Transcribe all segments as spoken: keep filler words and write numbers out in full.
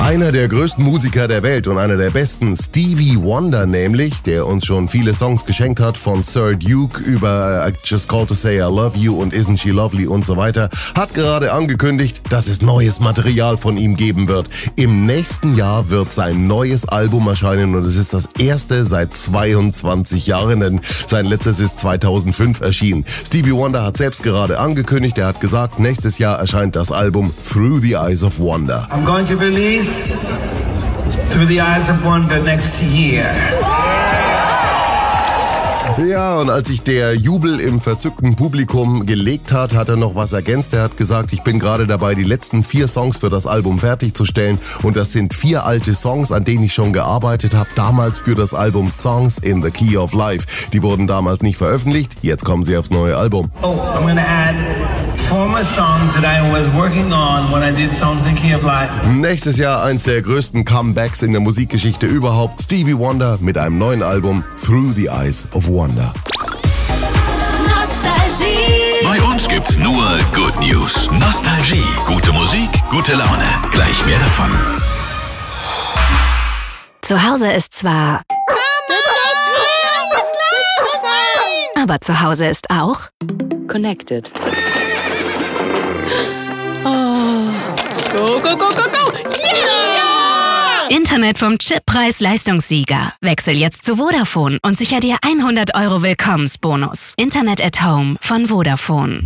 Einer der größten Musiker der Welt und einer der besten, Stevie Wonder nämlich, der uns schon viele Songs geschenkt hat, von Sir Duke über I Just Called to Say I Love You und Isn't She Lovely und so weiter, hat gerade angekündigt, dass es neues Material von ihm geben wird. Im nächsten Jahr wird sein neues Album erscheinen und es ist das erste seit zweiundzwanzig Jahren, denn sein letztes ist zweitausendfünf erschienen. Stevie Wonder hat selbst gerade angekündigt, er hat gesagt, nächstes Jahr erscheint das Album Through the Eyes of Wonder. I'm going to release Through the Eyes of Wonder next year. Ja, und als sich der Jubel im verzückten Publikum gelegt hat, hat er noch was ergänzt. Er hat gesagt, ich bin gerade dabei, die letzten vier Songs für das Album fertigzustellen. Und das sind vier alte Songs, an denen ich schon gearbeitet habe, damals für das Album Songs in the Key of Life. Die wurden damals nicht veröffentlicht, jetzt kommen sie aufs neue Album. Oh, I'm gonna add former songs that I was working on when I did Songs in Key of Life. Nächstes Jahr eins der größten Comebacks in der Musikgeschichte überhaupt. Stevie Wonder mit einem neuen Album Through the Eyes of Wonder. Nostalgie. Bei uns gibt's nur Good News. Nostalgie. Gute Musik, gute Laune. Gleich mehr davon. Zu Hause ist zwar... Aber zu Hause ist auch... Connected. Oh. Go, go, go, go, go! Yeah! Internet vom Chippreis-Leistungssieger. Wechsel jetzt zu Vodafone und sicher dir hundert Euro Willkommensbonus. Internet at Home von Vodafone.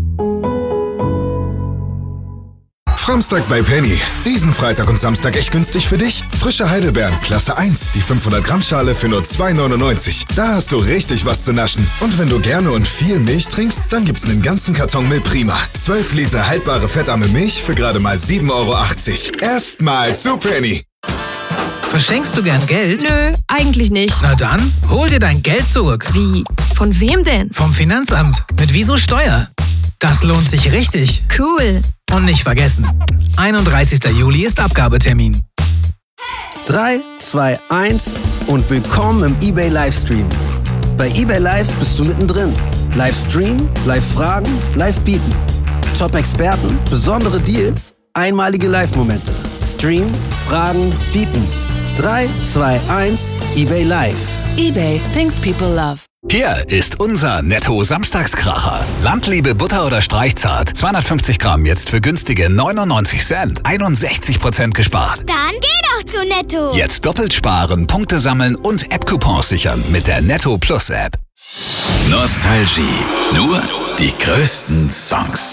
Framstag bei Penny. Diesen Freitag und Samstag echt günstig für dich. Frische Heidelbeeren, Klasse eins, die fünfhundert Gramm Schale für nur zwei neunundneunzig. Da hast du richtig was zu naschen. Und wenn du gerne und viel Milch trinkst, dann gibt's einen ganzen Karton Milprima. zwölf Liter haltbare fettarme Milch für gerade mal sieben Euro achtzig. Erstmal zu Penny. Verschenkst du gern Geld? Nö, eigentlich nicht. Na dann, hol dir dein Geld zurück. Wie? Von wem denn? Vom Finanzamt. Mit Wieso Steuer. Das lohnt sich richtig. Cool. Und nicht vergessen, einunddreißigster Juli ist Abgabetermin. drei, zwei, eins und willkommen im eBay Livestream. Bei eBay Live bist du mittendrin. Livestream, Live-Fragen, Live-Bieten. Top-Experten, besondere Deals, einmalige Live-Momente. Stream, Fragen, Bieten. drei, zwei, eins, eBay Live. eBay, things people love. Hier ist unser Netto-Samstagskracher. Landliebe Butter oder Streichzart. zweihundertfünfzig Gramm jetzt für günstige neunundneunzig Cent. einundsechzig Prozent gespart. Dann geh doch zu Netto. Jetzt doppelt sparen, Punkte sammeln und App-Coupons sichern mit der Netto Plus App. Nostalgie. Nur die größten Songs.